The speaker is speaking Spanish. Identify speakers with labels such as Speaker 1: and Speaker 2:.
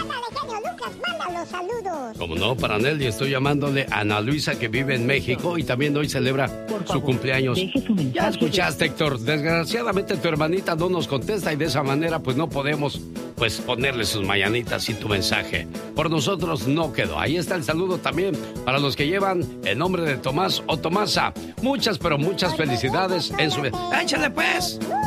Speaker 1: Ándale, genio Lucas, manda los saludos.
Speaker 2: Como no, para Nelly estoy llamándole a Ana Luisa, que vive en México y también hoy celebra su cumpleaños. Ya escuchaste, Héctor, desgraciadamente tu hermanita no nos contesta y de esa manera pues no podemos pues ponerle sus mañanitas y tu mensaje. Por nosotros no quedó. Ahí está el saludo también para los que llevan el nombre de Tomás o Tomasa. Muchas, pero muchas felicidades en su... ¡Échale pues!